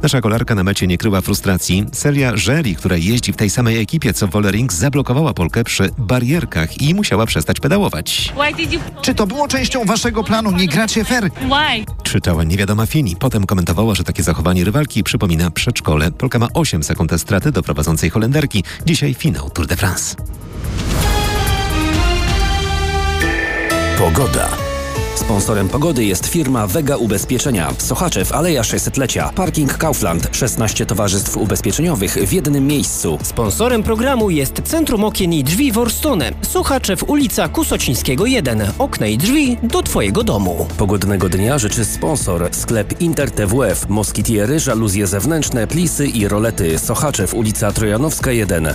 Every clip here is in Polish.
Nasza kolarka na mecie nie kryła frustracji. Celia Żeli, która jeździ w tej samej ekipie co Vollering, zablokowała Polkę przy barierkach i musiała przestać pedałować. Czy to było częścią waszego planu? Nie gracie fair. Krzyczała niewiadoma Fini. Potem komentowała, że takie zachowanie rywalki przypomina przedszkole. Polka ma 8 sekund straty do prowadzącej Holenderki. Dzisiaj finał Tour de France. Pogoda. Sponsorem pogody jest firma Vega Ubezpieczenia. Sochaczew, Aleja 600-lecia. Parking Kaufland. 16 towarzystw ubezpieczeniowych w jednym miejscu. Sponsorem programu jest Centrum Okien i Drzwi Worstone. Sochaczew, ulica Kusocińskiego 1. Okna i drzwi do Twojego domu. Pogodnego dnia życzy sponsor. Sklep Inter TWF. Moskitiery, żaluzje zewnętrzne, plisy i rolety. Sochaczew, ulica Trojanowska 1.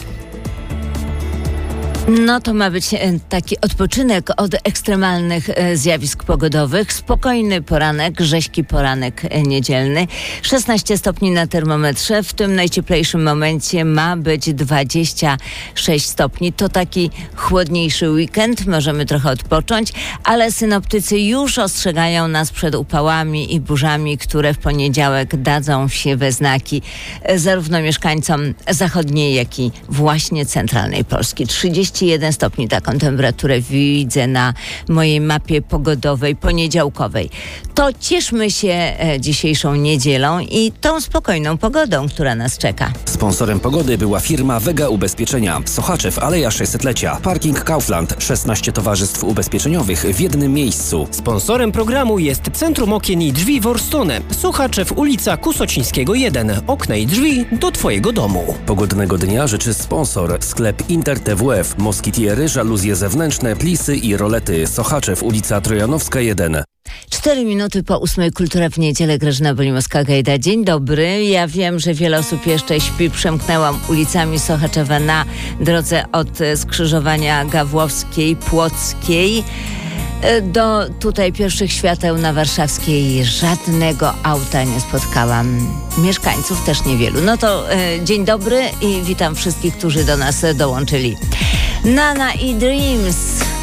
No to ma być taki odpoczynek od ekstremalnych zjawisk pogodowych. Spokojny poranek, rześki poranek niedzielny. 16 stopni na termometrze. W tym najcieplejszym momencie ma być 26 stopni. To taki chłodniejszy weekend. Możemy trochę odpocząć, ale synoptycy już ostrzegają nas przed upałami i burzami, które w poniedziałek dadzą się we znaki zarówno mieszkańcom zachodniej, jak i właśnie centralnej Polski. 31 stopni taką temperaturę widzę na mojej mapie pogodowej, poniedziałkowej. To cieszmy się dzisiejszą niedzielą i tą spokojną pogodą, która nas czeka. Sponsorem pogody była firma Vega Ubezpieczenia. Sochaczew, Aleja 600-lecia. Parking Kaufland. 16 towarzystw ubezpieczeniowych w jednym miejscu. Sponsorem programu jest Centrum Okien i Drzwi Worstone. Sochaczew, ulica Kusocińskiego 1. Okna i drzwi do Twojego domu. Pogodnego dnia życzy sponsor. Sklep Inter TWF. Moskitiery, żaluzje zewnętrzne, plisy i rolety. Sochaczew, ulica Trojanowska 1. 4 minuty po 8 Kultura w niedzielę. Grażyna Bolimowska-Gajda. Dzień dobry. Ja wiem, że wiele osób jeszcze śpi. Przemknęłam ulicami Sochaczewa na drodze od skrzyżowania Gawłowskiej, Płockiej do tutaj pierwszych świateł na Warszawskiej. Żadnego auta nie spotkałam. Mieszkańców też niewielu. No to dzień dobry i witam wszystkich, którzy do nas dołączyli. Nana i Dreams.